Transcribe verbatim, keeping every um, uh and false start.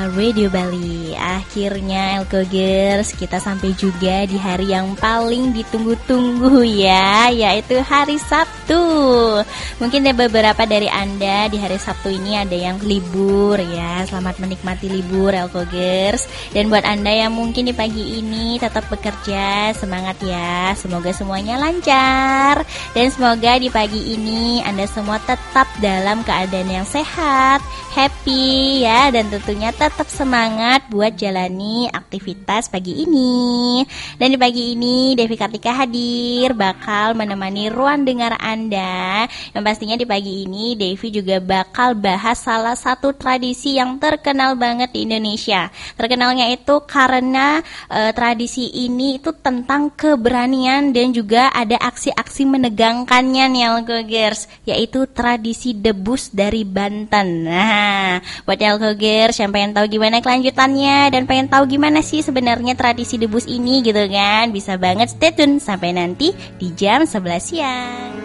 Radio Bali. Akhirnya Elkogers, kita sampai juga di hari yang paling ditunggu-tunggu ya, yaitu hari Sabtu. Mungkin ada beberapa dari Anda di hari Sabtu ini ada yang libur ya. Selamat menikmati libur Elkogers. Dan buat Anda yang mungkin di pagi ini tetap bekerja, semangat ya. Semoga semuanya lancar. Dan semoga di pagi ini Anda semua tetap dalam keadaan yang sehat, happy ya, dan tentunya tetap semangat buat jalani aktivitas pagi ini. Dan di pagi ini Devi Kartika hadir bakal menemani ruang dengar Anda. Yang pastinya di pagi ini Devi juga bakal bahas salah satu tradisi yang terkenal banget di Indonesia. Terkenalnya itu karena e, tradisi ini itu tentang keberanian dan juga ada aksi-aksi menegangkannya nih Elkogers, yaitu tradisi debus dari Banten. Nah, buat Elkogers yang pengen tahu gimana kelanjutannya dan pengen tahu gimana sih sebenarnya tradisi debus ini gitu kan, bisa banget stay tune sampai nanti di jam sebelas siang.